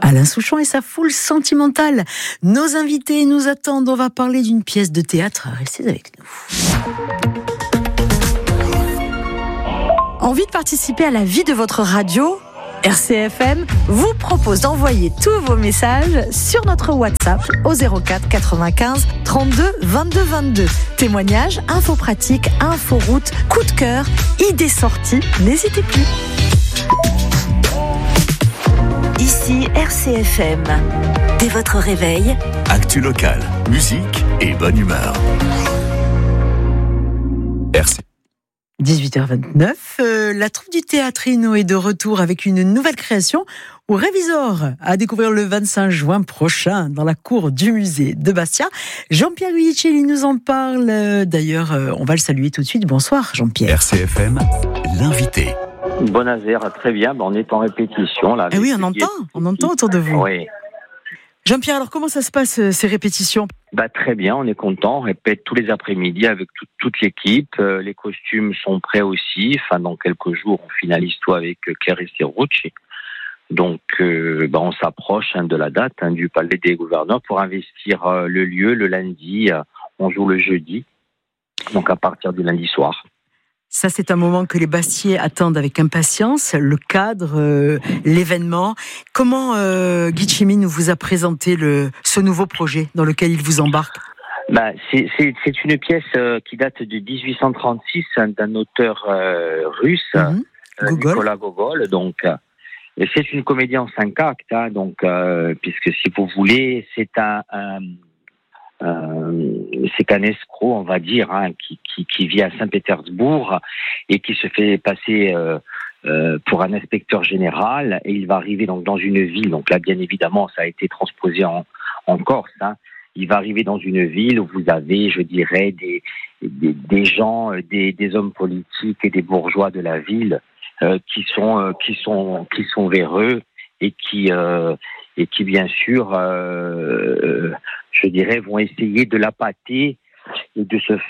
Alain Souchon et sa foule sentimentale. Nos invités nous attendent. On va parler d'une pièce de théâtre. Restez avec nous. Envie de participer à la vie de votre radio ? RCFM vous propose d'envoyer tous vos messages sur notre WhatsApp au 04 95 32 22 22. Témoignages, infos pratiques, infos routes, coup de cœur, idées sorties, n'hésitez plus. Ici RCFM. Dès votre réveil, actu locale, musique et bonne humeur. RC. 18h29, la troupe du théâtre Inno est de retour avec une nouvelle création au Révisor, à découvrir le 25 juin prochain dans la cour du musée de Bastia. Jean-Pierre Guidicelli nous en parle. D'ailleurs, on va le saluer tout de suite. Bonsoir Jean-Pierre. RCFM, l'invité. Bonazer, très bien. On est en répétition là. Ah oui, on entend autour de vous. Oui. Jean-Pierre, alors comment ça se passe ces répétitions ? Très bien, on est content. On répète tous les après-midi avec toute l'équipe. Les costumes sont prêts aussi. Dans quelques jours, on finalise tout avec Claire Estirucci. Donc, on s'approche de la date du Palais des Gouverneurs pour investir le lieu le lundi. On joue le jeudi, donc à partir du lundi soir. Ça, c'est un moment que les Bastiais attendent avec impatience, le cadre, l'événement. Comment Guidicelli nous vous a présenté ce nouveau projet dans lequel il vous embarque ? C'est une pièce qui date de 1836 d'un auteur russe, Nicolas Gogol. Donc, c'est une comédie en 5 actes, puisque si vous voulez, c'est qu'un escroc, on va dire, qui vit à Saint-Pétersbourg et qui se fait passer pour un inspecteur général, et il va arriver donc dans une ville. Donc là, bien évidemment, ça a été transposé en Corse. Il va arriver dans une ville où vous avez, je dirais, des gens, des hommes politiques et des bourgeois de la ville qui sont véreux et qui bien sûr, je dirais, vont essayer de l'appâter et de se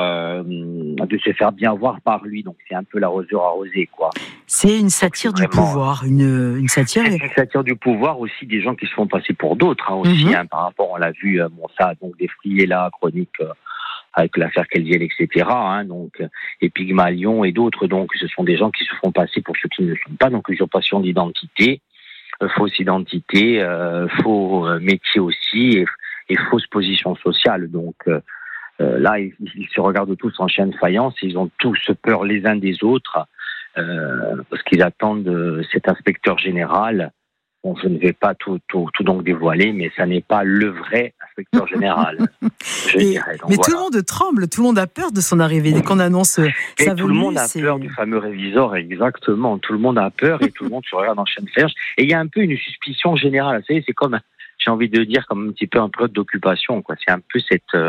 faire bien voir par lui. Donc c'est un peu l'arroseur arrosé, quoi. C'est une satire du pouvoir, une satire. C'est une satire du pouvoir aussi, des gens qui se font passer pour d'autres aussi. Par rapport, on l'a vu, ça a donc défrayé la chronique avec l'affaire Kelviel, etc. Et Pygmalion et d'autres. Donc ce sont des gens qui se font passer pour ceux qui ne le sont pas. Donc usurpation d'identité. Fausse identité, faux métier aussi, et fausse position sociale. Donc là, ils se regardent tous en chien de faïence, ils ont tous peur les uns des autres, parce qu'ils attendent cet inspecteur général. Bon, je ne vais pas tout donc dévoiler, mais ça n'est pas le vrai inspecteur général, je dirais. Donc, mais voilà. Tout le monde tremble, tout le monde a peur de son arrivée. Dès qu'on annonce sa venue, tout le monde a peur du fameux révisor, exactement. Tout le monde a peur et tout le monde se regarde en chaîne de fer. Et il y a un peu une suspicion générale. Vous savez, c'est comme, j'ai envie de dire, comme un petit peu un plot d'occupation, quoi. C'est un peu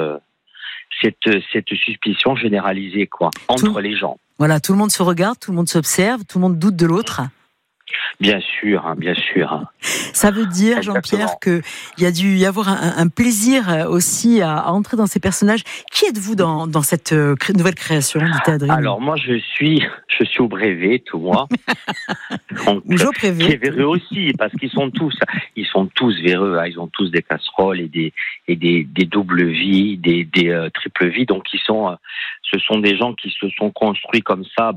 cette suspicion généralisée, quoi, entre les gens. Voilà, tout le monde se regarde, tout le monde s'observe, tout le monde doute de l'autre. Bien sûr, bien sûr. Ça veut dire, Jean-Pierre, qu'il y a dû y avoir un plaisir aussi à entrer dans ces personnages. Qui êtes-vous dans cette nouvelle création du théâtre ? Alors, moi, je suis au brevet, tout moi. Donc, qui est véreux aussi, parce qu'ils sont tous véreux. Ils ont tous des casseroles et des doubles vies, des triples vies. Donc, ce sont des gens qui se sont construits comme ça,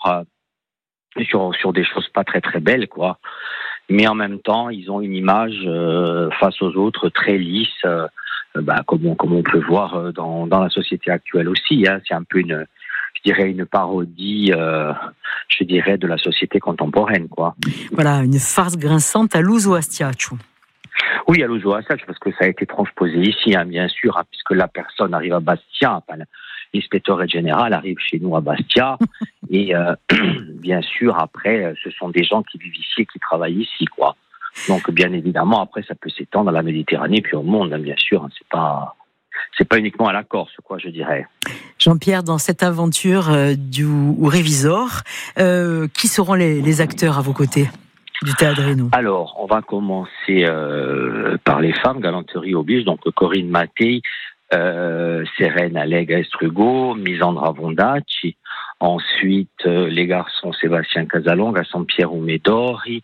sur des choses pas très très belles, quoi. Mais en même temps, ils ont une image face aux autres très lisse, comme on peut voir dans la société actuelle aussi. C'est un peu une parodie, je dirais, de la société contemporaine, quoi. Voilà, une farce grinçante à Luso Astiaccio. Oui, à Luso Astiaccio, parce que ça a été transposé ici, bien sûr, puisque la personne arrive à Bastia. L'inspecteur général arrive chez nous à Bastia et bien sûr après ce sont des gens qui vivent ici et qui travaillent ici, quoi. Donc bien évidemment après ça peut s'étendre à la Méditerranée puis au monde, bien sûr. C'est pas uniquement à la Corse, quoi, je dirais. Jean-Pierre, dans cette aventure du Révisor, qui seront les acteurs à vos côtés du théâtre Inno ? Alors on va commencer par les femmes, galanterie oblige, donc Corinne Mattei, Serena Lega Estrugo, Misandra Vondacci. Ensuite, les garçons Sébastien Casalonga, Sampiero Medori,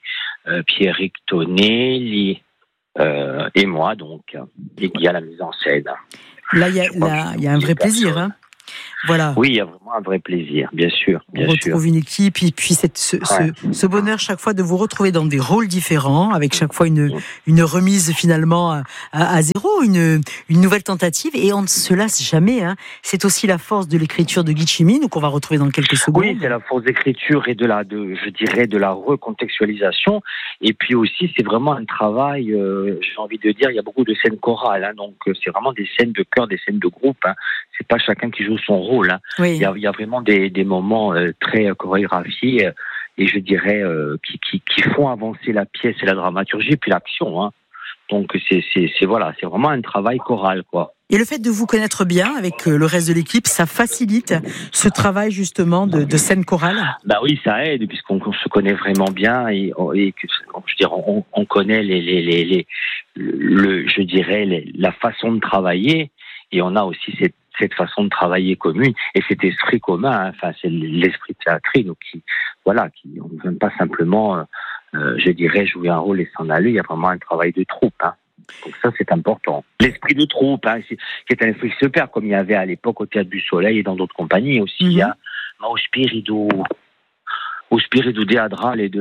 Pierrick Tonelli et moi, donc, et Guy à la mise en scène. Là, il y a un vrai plaisir, hein. Voilà. Oui, il y a vraiment un vrai plaisir, bien sûr. On retrouve une équipe et puis ce bonheur chaque fois de vous retrouver dans des rôles différents, avec chaque fois une remise finalement à zéro, une nouvelle tentative, et on ne se lasse jamais. Hein. C'est aussi la force de l'écriture de Guy Chimine, qu'on va retrouver dans quelques secondes. Oui, c'est la force d'écriture et de la recontextualisation. Et puis aussi, c'est vraiment un travail, j'ai envie de dire, il y a beaucoup de scènes chorales, hein, donc c'est vraiment des scènes de chœur, des scènes de groupe. Hein. C'est pas chacun qui joue son rôle. Hein. Oui. Il y a vraiment des moments très chorégraphiés et je dirais qui font avancer la pièce et la dramaturgie puis l'action. Hein. Donc c'est vraiment un travail choral, quoi. Et le fait de vous connaître bien avec le reste de l'équipe, ça facilite ce travail justement de scène chorale. Bah oui, ça aide puisqu'on se connaît vraiment bien et on connaît la façon de travailler et on a aussi cette façon de travailler commune et cet esprit commun. Hein. Enfin, c'est l'esprit théâtral on ne vient pas simplement, jouer un rôle et s'en aller. Il y a vraiment un travail de troupe. Hein. Donc ça, c'est important. L'esprit de troupe, hein, qui est un esprit qui se perd, comme il y avait à l'époque au Théâtre du Soleil et dans d'autres compagnies aussi. Mm-hmm. Hein, au spirito théâtral et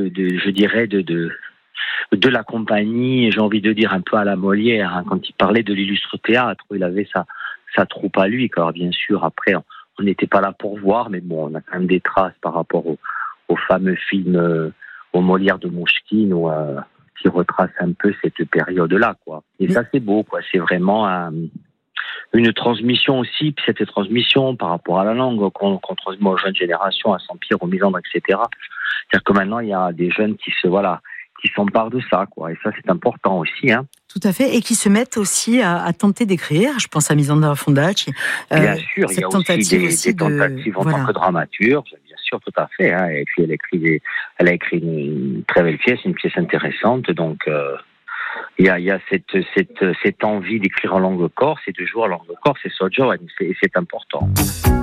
de la compagnie, j'ai envie de dire un peu à la Molière, hein, quand il parlait de l'illustre théâtre, il avait sa troupe à lui, car bien sûr, après, on n'était pas là pour voir, mais bon, on a quand même des traces par rapport au fameux film au Molière de Mouchkine, qui retrace un peu cette période-là, quoi. Et ça, c'est beau, quoi. C'est vraiment une transmission aussi, puis cette transmission par rapport à la langue qu'on transmet aux jeunes générations, à Saint-Pierre, aux Misandres, etc. C'est-à-dire que maintenant, il y a des jeunes qui s'emparent de ça, quoi. Et ça, c'est important aussi, hein. Tout à fait, et qui se mettent aussi à tenter d'écrire. Je pense à Misandra Fondacci. Bien sûr, il y a aussi des tentatives en tant que dramaturge, bien sûr, tout à fait. Hein. Et puis elle a écrit une très belle pièce, une pièce intéressante. Donc il y a cette envie d'écrire en langue corse et de jouer en langue corse, et c'est important.